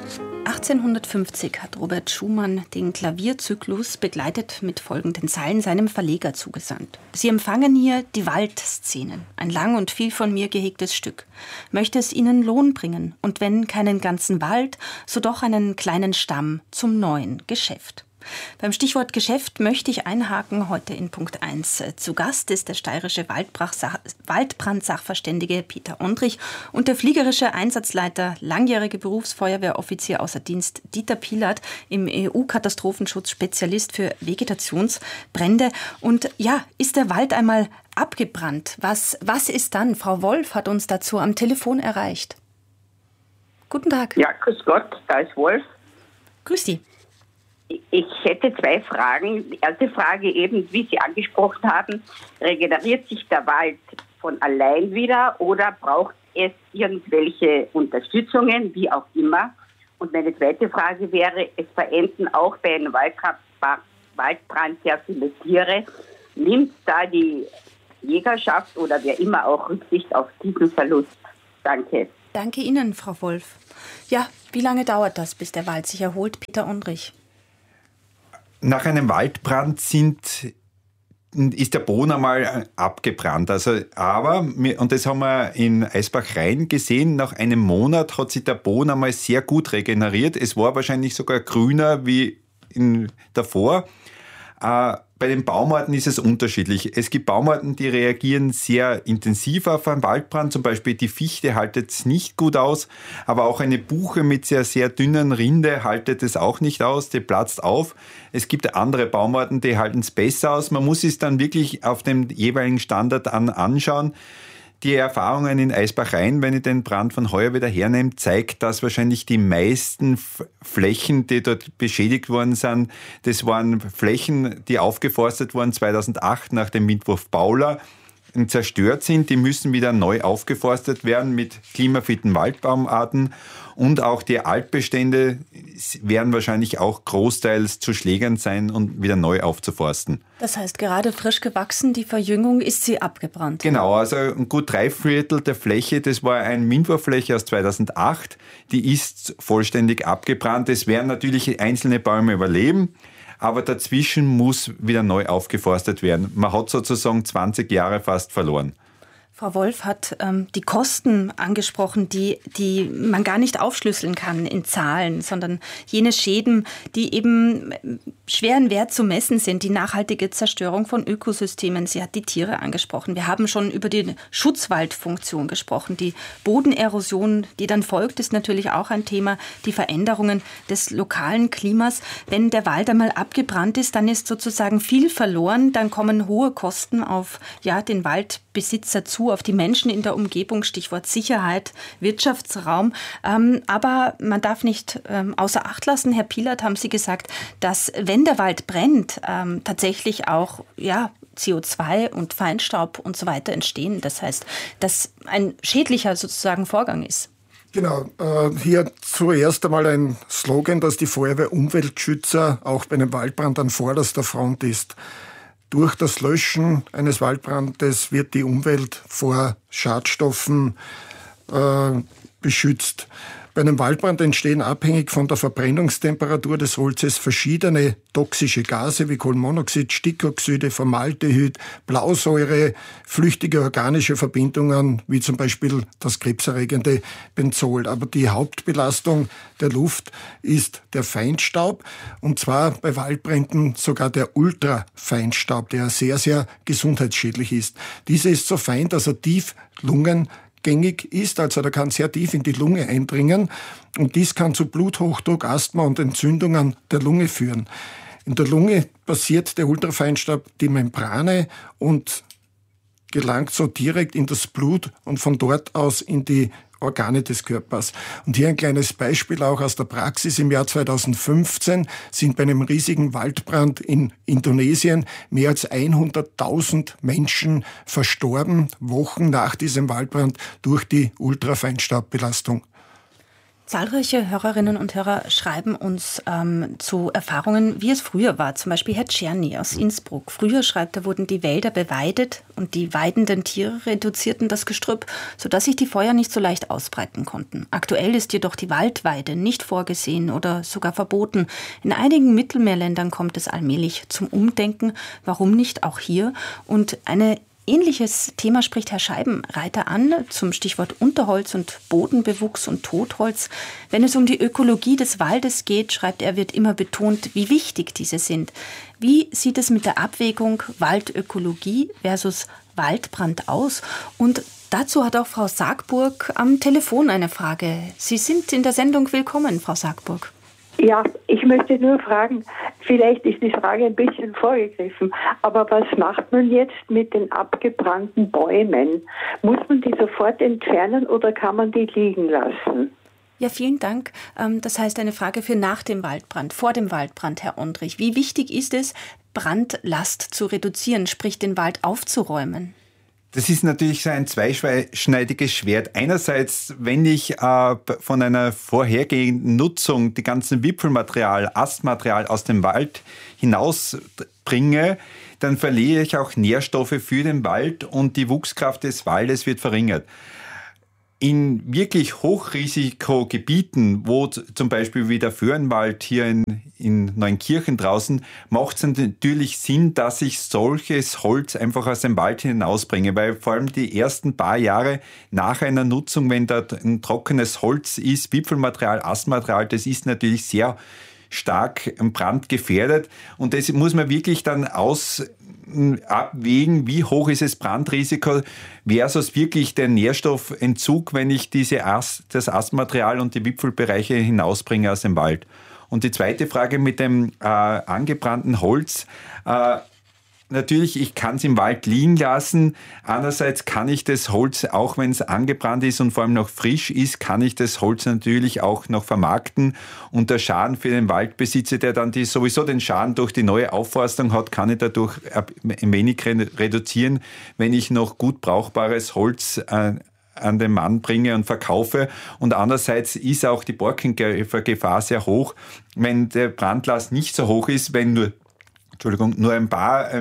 1850 hat Robert Schumann den Klavierzyklus begleitet mit folgenden Zeilen seinem Verleger zugesandt. Sie empfangen hier die Waldszenen, ein lang und viel von mir gehegtes Stück. Möchte es ihnen Lohn bringen und wenn keinen ganzen Wald, so doch einen kleinen Stamm zum neuen Geschäft. Beim Stichwort Geschäft möchte ich einhaken, heute in Punkt 1. Zu Gast ist der steirische Waldbrand-Sachverständige Peter Ondrich und der fliegerische Einsatzleiter, langjährige Berufsfeuerwehroffizier außer Dienst Dieter Pilath, im EU-Katastrophenschutz Spezialist für Vegetationsbrände. Und ja, ist der Wald einmal abgebrannt? Was ist dann? Frau Wolf hat uns dazu am Telefon erreicht. Guten Tag. Ja, grüß Gott, da ist Wolf. Grüß Sie. Ich hätte zwei Fragen. Die erste Frage eben, wie Sie angesprochen haben, regeneriert sich der Wald von allein wieder oder braucht es irgendwelche Unterstützungen, wie auch immer? Und meine zweite Frage wäre, es verenden auch bei einem Waldbrand sehr viele Tiere. Nimmt da die Jägerschaft oder wer immer auch Rücksicht auf diesen Verlust? Danke. Danke Ihnen, Frau Wolf. Ja, wie lange dauert das, bis der Wald sich erholt, Peter Ondrich? Nach einem Waldbrand ist der Boden einmal abgebrannt. Und das haben wir in Eisbach-Rhein gesehen, nach einem Monat hat sich der Boden einmal sehr gut regeneriert. Es war wahrscheinlich sogar grüner wie davor. Bei den Baumarten ist es unterschiedlich. Es gibt Baumarten, die reagieren sehr intensiv auf einen Waldbrand. Zum Beispiel die Fichte haltet es nicht gut aus, aber auch eine Buche mit sehr, sehr dünnen Rinde haltet es auch nicht aus, die platzt auf. Es gibt andere Baumarten, die halten es besser aus. Man muss es dann wirklich auf dem jeweiligen Standard anschauen. Die Erfahrungen in Eisbach-Rhein, wenn ich den Brand von heuer wieder hernehme, zeigt, dass wahrscheinlich die meisten Flächen, die dort beschädigt worden sind, das waren Flächen, die aufgeforstet wurden 2008 nach dem Windwurf Paula, zerstört sind. Die müssen wieder neu aufgeforstet werden mit klimafitten Waldbaumarten. Und auch die Altbestände werden wahrscheinlich auch großteils zu Schlägern sein und wieder neu aufzuforsten. Das heißt, gerade frisch gewachsen, die Verjüngung, ist sie abgebrannt? Genau, also gut 3/4 der Fläche, das war eine Windwurffläche aus 2008, die ist vollständig abgebrannt. Es werden natürlich einzelne Bäume überleben, aber dazwischen muss wieder neu aufgeforstet werden. Man hat sozusagen 20 Jahre fast verloren. Frau Wolf hat die Kosten angesprochen, die man gar nicht aufschlüsseln kann in Zahlen, sondern jene Schäden, die eben schweren Wert zu messen sind, die nachhaltige Zerstörung von Ökosystemen. Sie hat die Tiere angesprochen. Wir haben schon über die Schutzwaldfunktion gesprochen. Die Bodenerosion, die dann folgt, ist natürlich auch ein Thema. Die Veränderungen des lokalen Klimas. Wenn der Wald einmal abgebrannt ist, dann ist sozusagen viel verloren. Dann kommen hohe Kosten auf den Waldbesitzer zu, auf die Menschen in der Umgebung, Stichwort Sicherheit, Wirtschaftsraum. Aber man darf nicht außer Acht lassen, Herr Pilath, haben Sie gesagt, dass wenn der Wald brennt, tatsächlich auch CO2 und Feinstaub und so weiter entstehen. Das heißt, dass ein schädlicher sozusagen Vorgang ist. Genau, hier zuerst einmal ein Slogan, dass die Feuerwehr Umweltschützer auch bei einem Waldbrand an vorderster Front ist. Durch das Löschen eines Waldbrandes wird die Umwelt vor Schadstoffen beschützt. Bei einem Waldbrand entstehen abhängig von der Verbrennungstemperatur des Holzes verschiedene toxische Gase wie Kohlenmonoxid, Stickoxide, Formaldehyd, Blausäure, flüchtige organische Verbindungen wie zum Beispiel das krebserregende Benzol. Aber die Hauptbelastung der Luft ist der Feinstaub und zwar bei Waldbränden sogar der Ultrafeinstaub, der sehr, sehr gesundheitsschädlich ist. Dieser ist so fein, dass er tief lungengängig ist, also der kann sehr tief in die Lunge eindringen und dies kann zu Bluthochdruck, Asthma und Entzündungen der Lunge führen. In der Lunge passiert der Ultrafeinstaub die Membrane und gelangt so direkt in das Blut und von dort aus in die Organe des Körpers. Und hier ein kleines Beispiel auch aus der Praxis. Im Jahr 2015 sind bei einem riesigen Waldbrand in Indonesien mehr als 100.000 Menschen verstorben, Wochen nach diesem Waldbrand durch die Ultrafeinstaubbelastung. Zahlreiche Hörerinnen und Hörer schreiben uns zu Erfahrungen, wie es früher war. Zum Beispiel Herr Czerny aus Innsbruck. Früher, schreibt er, wurden die Wälder beweidet und die weidenden Tiere reduzierten das Gestrüpp, sodass sich die Feuer nicht so leicht ausbreiten konnten. Aktuell ist jedoch die Waldweide nicht vorgesehen oder sogar verboten. In einigen Mittelmeerländern kommt es allmählich zum Umdenken. Warum nicht auch hier? Und eine ähnliches Thema spricht Herr Scheibenreiter an, zum Stichwort Unterholz und Bodenbewuchs und Totholz. Wenn es um die Ökologie des Waldes geht, schreibt er, wird immer betont, wie wichtig diese sind. Wie sieht es mit der Abwägung Waldökologie versus Waldbrand aus? Und dazu hat auch Frau Sargburg am Telefon eine Frage. Sie sind in der Sendung willkommen, Frau Sargburg. Ja, ich möchte nur fragen, vielleicht ist die Frage ein bisschen vorgegriffen, aber was macht man jetzt mit den abgebrannten Bäumen? Muss man die sofort entfernen oder kann man die liegen lassen? Ja, vielen Dank. Das heißt eine Frage für nach dem Waldbrand, vor dem Waldbrand, Herr Ondrich. Wie wichtig ist es, Brandlast zu reduzieren, sprich den Wald aufzuräumen? Das ist natürlich so ein zweischneidiges Schwert. Einerseits, wenn ich von einer vorhergehenden Nutzung die ganzen Wipfelmaterial, Astmaterial aus dem Wald hinausbringe, dann verliere ich auch Nährstoffe für den Wald und die Wuchskraft des Waldes wird verringert. In wirklich Hochrisikogebieten, wo zum Beispiel wie der Föhrenwald hier in Neunkirchen draußen, macht es natürlich Sinn, dass ich solches Holz einfach aus dem Wald hinausbringe, weil vor allem die ersten paar Jahre nach einer Nutzung, wenn da ein trockenes Holz ist, Wipfelmaterial, Astmaterial, das ist natürlich sehr stark brandgefährdet und das muss man wirklich dann abwägen, wie hoch ist das Brandrisiko versus wirklich der Nährstoffentzug, wenn ich das Astmaterial und die Wipfelbereiche hinausbringe aus dem Wald. Und die zweite Frage mit dem angebrannten Holz. Natürlich, ich kann es im Wald liegen lassen. Andererseits kann ich das Holz, auch wenn es angebrannt ist und vor allem noch frisch ist, kann ich das Holz natürlich auch noch vermarkten. Und der Schaden für den Waldbesitzer, der dann sowieso den Schaden durch die neue Aufforstung hat, kann ich dadurch ein wenig reduzieren, wenn ich noch gut brauchbares Holz an den Mann bringe und verkaufe. Und andererseits ist auch die Borkenkäfergefahr sehr hoch, wenn der Brandlast nicht so hoch ist, wenn nur ein paar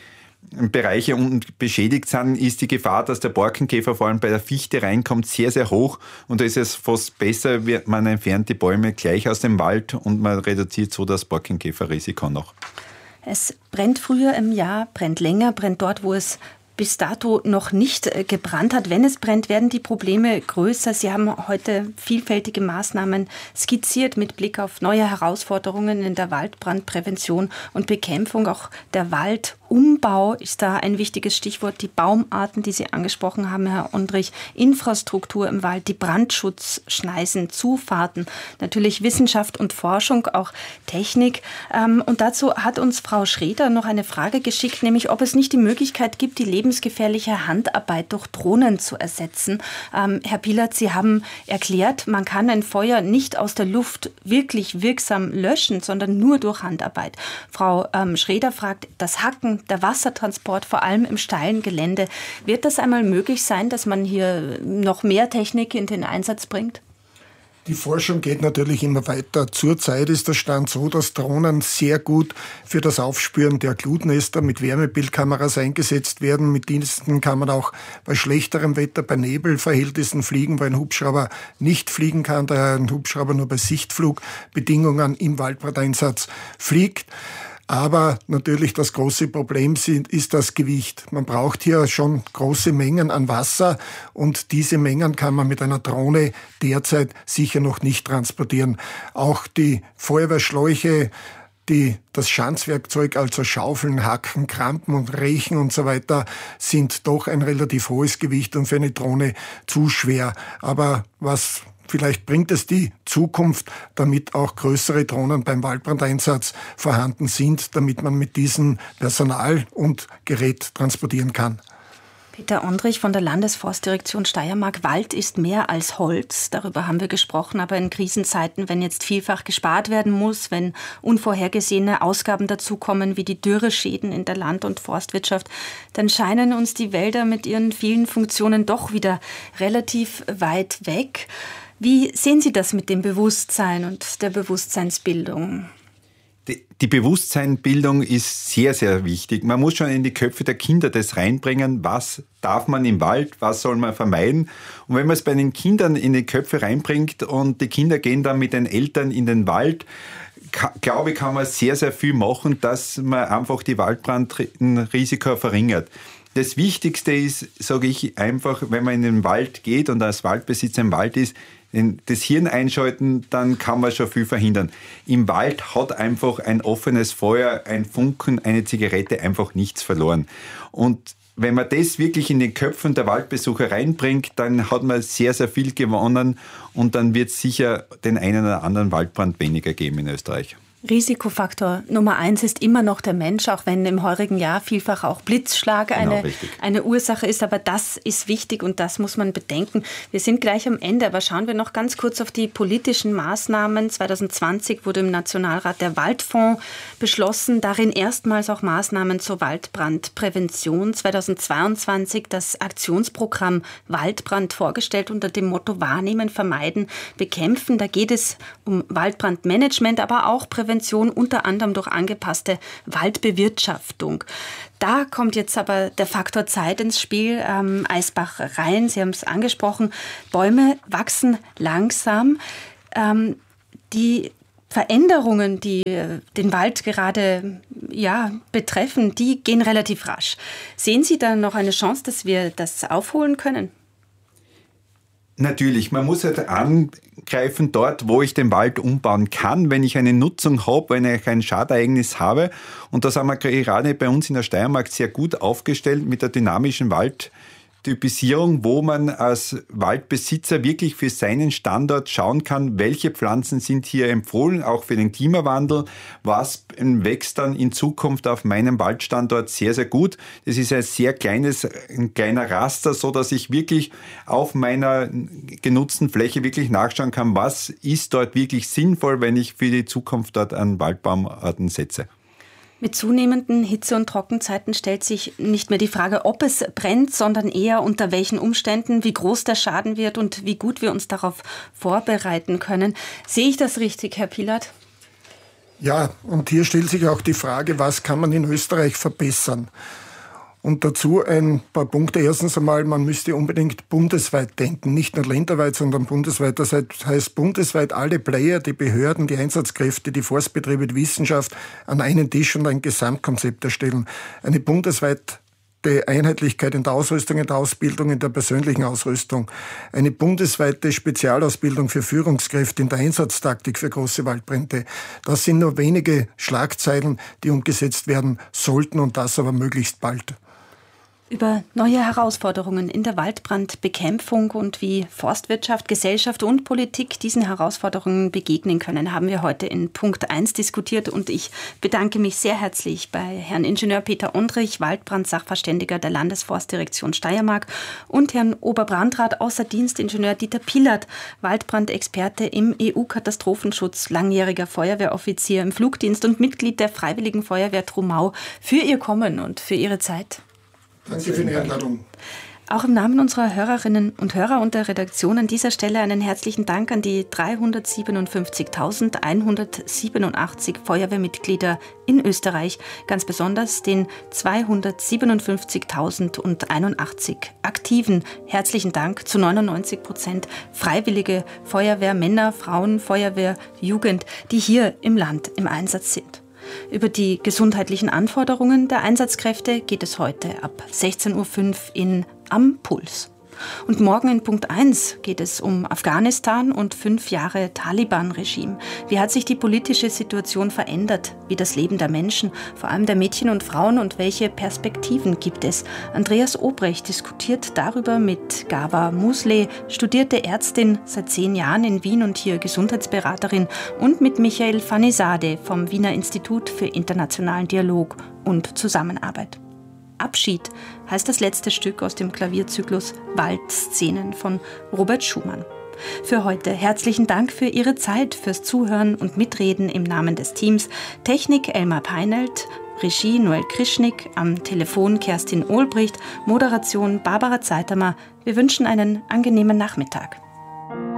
Bereiche beschädigt sind, ist die Gefahr, dass der Borkenkäfer vor allem bei der Fichte reinkommt, sehr, sehr hoch. Und da ist es fast besser, man entfernt die Bäume gleich aus dem Wald und man reduziert so das Borkenkäferrisiko noch. Es brennt früher im Jahr, brennt länger, brennt dort, wo es bis dato noch nicht gebrannt hat. Wenn es brennt, werden die Probleme größer. Sie haben heute vielfältige Maßnahmen skizziert mit Blick auf neue Herausforderungen in der Waldbrandprävention und Bekämpfung. Auch der Waldumbau ist da ein wichtiges Stichwort. Die Baumarten, die Sie angesprochen haben, Herr Ondrich, Infrastruktur im Wald, die Brandschutzschneisen, Zufahrten, natürlich Wissenschaft und Forschung, auch Technik. Und dazu hat uns Frau Schreder noch eine Frage geschickt, nämlich ob es nicht die Möglichkeit gibt, die lebensgefährliche Handarbeit durch Drohnen zu ersetzen. Herr Pielert, Sie haben erklärt, man kann ein Feuer nicht aus der Luft wirklich wirksam löschen, sondern nur durch Handarbeit. Frau Schreder fragt, das Hacken, der Wassertransport, vor allem im steilen Gelände. Wird das einmal möglich sein, dass man hier noch mehr Technik in den Einsatz bringt? Die Forschung geht natürlich immer weiter. Zurzeit ist der Stand so, dass Drohnen sehr gut für das Aufspüren der Glutnester mit Wärmebildkameras eingesetzt werden. Mit diesen kann man auch bei schlechterem Wetter, bei Nebelverhältnissen fliegen, weil ein Hubschrauber nicht fliegen kann, da ein Hubschrauber nur bei Sichtflugbedingungen im Waldbrandeinsatz fliegt. Aber natürlich das große Problem ist das Gewicht. Man braucht hier schon große Mengen an Wasser und diese Mengen kann man mit einer Drohne derzeit sicher noch nicht transportieren. Auch die Feuerwehrschläuche, das Schanzwerkzeug, also Schaufeln, Hacken, Krampen und Rechen und so weiter, sind doch ein relativ hohes Gewicht und für eine Drohne zu schwer. Aber vielleicht bringt es die Zukunft, damit auch größere Drohnen beim Waldbrandeinsatz vorhanden sind, damit man mit diesem Personal und Gerät transportieren kann. Peter Ondrich von der Landesforstdirektion Steiermark. Wald ist mehr als Holz. Darüber haben wir gesprochen. Aber in Krisenzeiten, wenn jetzt vielfach gespart werden muss, wenn unvorhergesehene Ausgaben dazukommen, wie die Dürreschäden in der Land- und Forstwirtschaft, dann scheinen uns die Wälder mit ihren vielen Funktionen doch wieder relativ weit weg. Wie sehen Sie das mit dem Bewusstsein und der Bewusstseinsbildung? Die Bewusstseinsbildung ist sehr, sehr wichtig. Man muss schon in die Köpfe der Kinder das reinbringen, was darf man im Wald, was soll man vermeiden. Und wenn man es bei den Kindern in die Köpfe reinbringt und die Kinder gehen dann mit den Eltern in den Wald, glaube ich, kann man sehr, sehr viel machen, dass man einfach die Waldbrandrisiko verringert. Das Wichtigste ist, sage ich einfach, wenn man in den Wald geht und als Waldbesitzer im Wald ist, das Hirn einschalten, dann kann man schon viel verhindern. Im Wald hat einfach ein offenes Feuer, ein Funken, eine Zigarette einfach nichts verloren. Und wenn man das wirklich in den Köpfen der Waldbesucher reinbringt, dann hat man sehr, sehr viel gewonnen und dann wird es sicher den einen oder anderen Waldbrand weniger geben in Österreich. Risikofaktor Nummer 1 ist immer noch der Mensch, auch wenn im heurigen Jahr vielfach auch Blitzschlag eine Ursache ist. Aber das ist wichtig und das muss man bedenken. Wir sind gleich am Ende, aber schauen wir noch ganz kurz auf die politischen Maßnahmen. 2020 wurde im Nationalrat der Waldfonds beschlossen, darin erstmals auch Maßnahmen zur Waldbrandprävention. 2022 das Aktionsprogramm Waldbrand vorgestellt unter dem Motto Wahrnehmen, Vermeiden, Bekämpfen. Da geht es um Waldbrandmanagement, aber auch Prävention, unter anderem durch angepasste Waldbewirtschaftung. Da kommt jetzt aber der Faktor Zeit ins Spiel. Eisbach-Rhein, Sie haben es angesprochen, Bäume wachsen langsam. Die Veränderungen, die den Wald gerade betreffen, die gehen relativ rasch. Sehen Sie da noch eine Chance, dass wir das aufholen können? Natürlich, man muss halt angreifen dort, wo ich den Wald umbauen kann, wenn ich eine Nutzung habe, wenn ich ein Schadenereignis habe. Und da sind wir gerade bei uns in der Steiermark sehr gut aufgestellt mit der dynamischen Waldtypisierung, wo man als Waldbesitzer wirklich für seinen Standort schauen kann, welche Pflanzen sind hier empfohlen, auch für den Klimawandel, was wächst dann in Zukunft auf meinem Waldstandort sehr, sehr gut. Das ist ein kleiner Raster, so dass ich wirklich auf meiner genutzten Fläche wirklich nachschauen kann, was ist dort wirklich sinnvoll, wenn ich für die Zukunft dort an Waldbaumarten setze. Mit zunehmenden Hitze- und Trockenzeiten stellt sich nicht mehr die Frage, ob es brennt, sondern eher unter welchen Umständen, wie groß der Schaden wird und wie gut wir uns darauf vorbereiten können. Sehe ich das richtig, Herr Pilat? Ja, und hier stellt sich auch die Frage, was kann man in Österreich verbessern? Und dazu ein paar Punkte. Erstens einmal, man müsste unbedingt bundesweit denken, nicht nur länderweit, sondern bundesweit. Das heißt bundesweit alle Player, die Behörden, die Einsatzkräfte, die Forstbetriebe, die Wissenschaft an einen Tisch und ein Gesamtkonzept erstellen. Eine bundesweite Einheitlichkeit in der Ausrüstung, in der Ausbildung, in der persönlichen Ausrüstung. Eine bundesweite Spezialausbildung für Führungskräfte in der Einsatztaktik für große Waldbrände. Das sind nur wenige Schlagzeilen, die umgesetzt werden sollten und das aber möglichst bald. Über neue Herausforderungen in der Waldbrandbekämpfung und wie Forstwirtschaft, Gesellschaft und Politik diesen Herausforderungen begegnen können, haben wir heute in Punkt 1 diskutiert und ich bedanke mich sehr herzlich bei Herrn Ingenieur Peter Ondrich, Waldbrand-Sachverständiger der Landesforstdirektion Steiermark und Herrn Oberbrandrat außer Dienst Ingenieur Dieter Pilat, Waldbrandexperte im EU-Katastrophenschutz, langjähriger Feuerwehroffizier im Flugdienst und Mitglied der Freiwilligen Feuerwehr Trumau, für Ihr Kommen und für Ihre Zeit. Danke für die Einladung. Auch im Namen unserer Hörerinnen und Hörer und der Redaktion an dieser Stelle einen herzlichen Dank an die 357.187 Feuerwehrmitglieder in Österreich, ganz besonders den 257.081 Aktiven. Herzlichen Dank zu 99% Freiwillige Feuerwehr, Männer, Frauen, Feuerwehr, Jugend, die hier im Land im Einsatz sind. Über die gesundheitlichen Anforderungen der Einsatzkräfte geht es heute ab 16.05 Uhr in Am Puls. Und morgen in Punkt 1 geht es um Afghanistan und 5 Jahre Taliban-Regime. Wie hat sich die politische Situation verändert? Wie das Leben der Menschen, vor allem der Mädchen und Frauen, und welche Perspektiven gibt es? Andreas Obrecht diskutiert darüber mit Gava Musleh, studierte Ärztin, seit 10 Jahren in Wien und hier Gesundheitsberaterin, und mit Michael Fanisade vom Wiener Institut für internationalen Dialog und Zusammenarbeit. Abschied heißt das letzte Stück aus dem Klavierzyklus Waldszenen von Robert Schumann. Für heute herzlichen Dank für Ihre Zeit, fürs Zuhören und Mitreden im Namen des Teams. Technik Elmar Peinelt, Regie Noel Krischnick, am Telefon Kerstin Ohlbricht, Moderation Barbara Zeitamer. Wir wünschen einen angenehmen Nachmittag.